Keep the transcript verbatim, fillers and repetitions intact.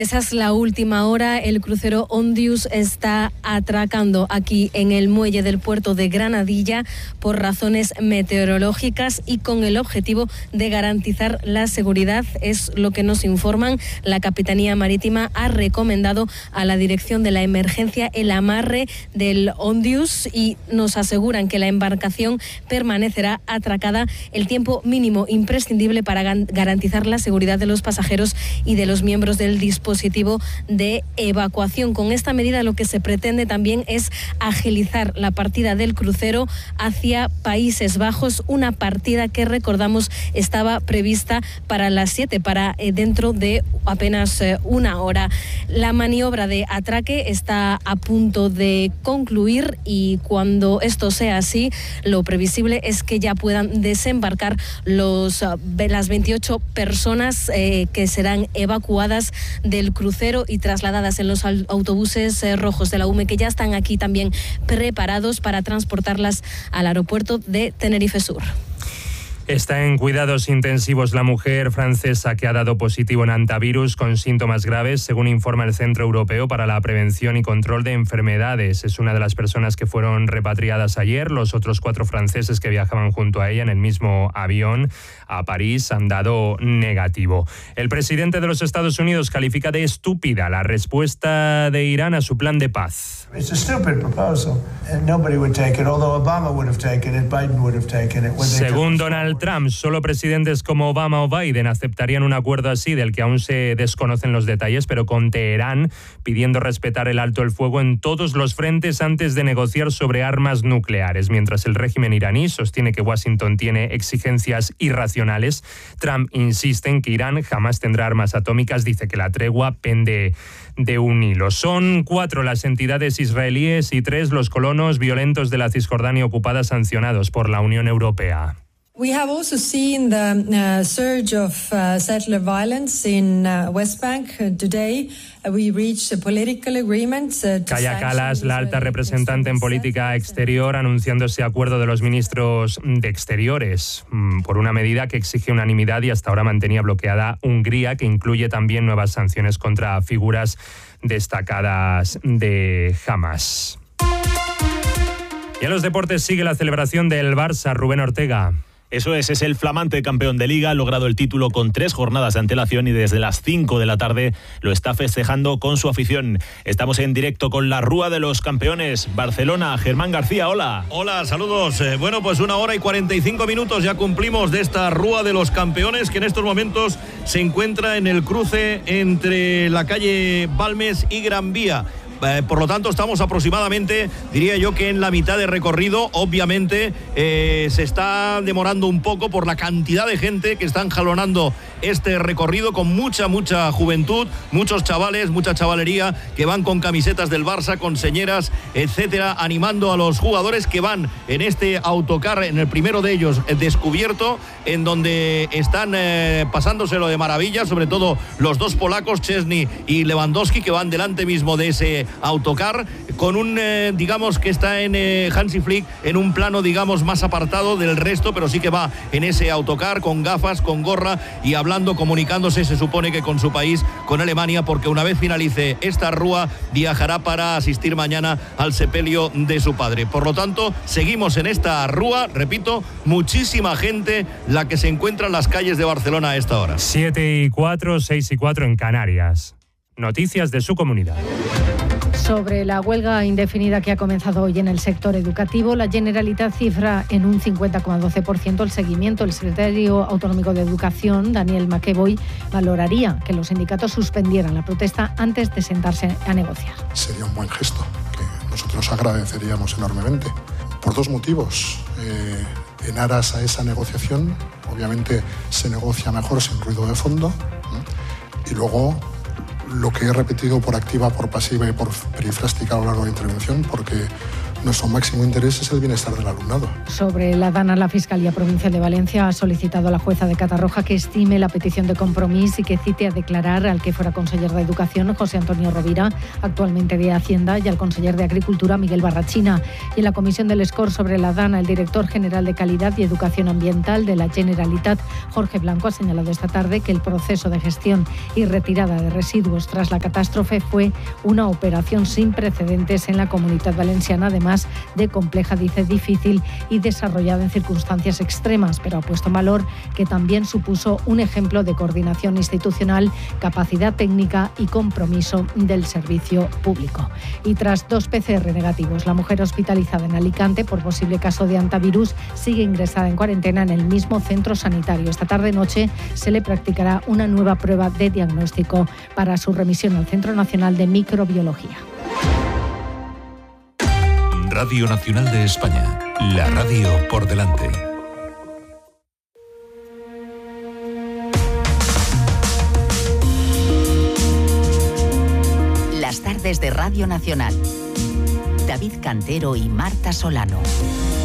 Esa es la última hora. El crucero Ondius está atracando aquí en el muelle del puerto de Granadilla por razones meteorológicas y con el objetivo de garantizar la seguridad. Es lo que nos informan. La Capitanía Marítima ha recomendado a la Dirección de la Emergencia el amarre del Ondius y nos aseguran que la embarcación permanecerá atracada el tiempo mínimo imprescindible para garantizar la seguridad de los pasajeros y de los miembros del dispositivo dispositivo de evacuación. Con esta medida lo que se pretende también es agilizar la partida del crucero hacia Países Bajos, una partida que recordamos estaba prevista para las siete, para eh, dentro de apenas eh, una hora. La maniobra de atraque está a punto de concluir y cuando esto sea así, lo previsible es que ya puedan desembarcar los, las veintiocho personas eh, que serán evacuadas de el crucero y trasladadas en los autobuses eh, rojos de la U M E, que ya están aquí también preparados para transportarlas al aeropuerto de Tenerife Sur. Está en cuidados intensivos la mujer francesa que ha dado positivo en hantavirus con síntomas graves, según informa el Centro Europeo para la Prevención y Control de Enfermedades. Es una de las personas que fueron repatriadas ayer. Los otros cuatro franceses que viajaban junto a ella en el mismo avión a París han dado negativo. El presidente de los Estados Unidos califica de estúpida la respuesta de Irán a su plan de paz. It's a stupid proposal. Nobody would take it, although Obama would have taken it, Biden would have taken it. Según Donald Trump, solo presidentes como Obama o Biden aceptarían un acuerdo así, del que aún se desconocen los detalles, pero con Teherán pidiendo respetar el alto el fuego en todos los frentes antes de negociar sobre armas nucleares. Mientras el régimen iraní sostiene que Washington tiene exigencias irracionales, Trump insiste en que Irán jamás tendrá armas atómicas. Dice que la tregua pende de un hilo. Son cuatro las entidades israelíes y tres los colonos violentos de la Cisjordania ocupada sancionados por la Unión Europea. We have also seen the uh, surge of uh, settler violence in uh, West Bank uh, today. Uh, we reached a political agreement. Uh, Kaja Kallas, la alta representante en política exterior, anunciando ese acuerdo de los ministros de Exteriores mm, por una medida que exige unanimidad y hasta ahora mantenía bloqueada Hungría, que incluye también nuevas sanciones contra figuras destacadas de Hamas. Y en los deportes sigue la celebración del Barça. Rubén Ortega. Eso es, es el flamante campeón de Liga, ha logrado el título con tres jornadas de antelación y desde las cinco de la tarde lo está festejando con su afición. Estamos en directo con la Rúa de los Campeones, Barcelona. Germán García, hola. Hola, saludos. Eh, bueno, pues una hora y cuarenta y cinco minutos ya cumplimos de esta Rúa de los Campeones, que en estos momentos se encuentra en el cruce entre la calle Balmes y Gran Vía. Eh, por lo tanto, estamos aproximadamente, diría yo que en la mitad de recorrido. Obviamente eh, se está demorando un poco por la cantidad de gente que están jalonando este recorrido, con mucha, mucha juventud, muchos chavales, mucha chavalería que van con camisetas del Barça, con señeras, etcétera, animando a los jugadores que van en este autocar, en el primero de ellos eh, descubierto, en donde están eh, pasándoselo de maravilla, sobre todo los dos polacos, Szczesny y Lewandowski, que van delante mismo de ese autocar, con un, eh, digamos, que está en eh, Hansi Flick en un plano, digamos, más apartado del resto, pero sí que va en ese autocar, con gafas, con gorra y hablando, comunicándose, se supone que con su país, con Alemania, porque una vez finalice esta rúa, viajará para asistir mañana al sepelio de su padre. Por lo tanto, seguimos en esta rúa, repito, muchísima gente la que se encuentra en las calles de Barcelona a esta hora. siete y cuatro, seis y cuatro en Canarias. Noticias de su comunidad. Sobre la huelga indefinida que ha comenzado hoy en el sector educativo, la Generalitat cifra en un cincuenta coma doce por ciento el seguimiento. El secretario autonómico de Educación, Daniel McEvoy, valoraría que los sindicatos suspendieran la protesta antes de sentarse a negociar. Sería un buen gesto que nosotros agradeceríamos enormemente, por dos motivos. Eh, en aras a esa negociación, obviamente se negocia mejor sin ruido de fondo, ¿eh? Y luego lo que he repetido por activa, por pasiva y por perifrástica a lo largo de la intervención, porque nuestro máximo interés es el bienestar del alumnado. Sobre la DANA, la Fiscalía Provincial de Valencia ha solicitado a la jueza de Catarroja que estime la petición de compromiso y que cite a declarar al que fuera conseller de Educación, José Antonio Rovira, actualmente de Hacienda, y al conseller de Agricultura, Miguel Barrachina. Y en la comisión del SCOR sobre la DANA, el director general de Calidad y Educación Ambiental de la Generalitat, Jorge Blanco, ha señalado esta tarde que el proceso de gestión y retirada de residuos tras la catástrofe fue una operación sin precedentes en la Comunidad Valenciana, además de compleja, dice, difícil y desarrollada en circunstancias extremas, pero ha puesto en valor que también supuso un ejemplo de coordinación institucional, capacidad técnica y compromiso del servicio público. Y tras dos P C R negativos, la mujer hospitalizada en Alicante por posible caso de hantavirus sigue ingresada en cuarentena en el mismo centro sanitario. Esta tarde-noche se le practicará una nueva prueba de diagnóstico para su remisión al Centro Nacional de Microbiología. Radio Nacional de España, la radio por delante. Las tardes de Radio Nacional. David Cantero y Marta Solano.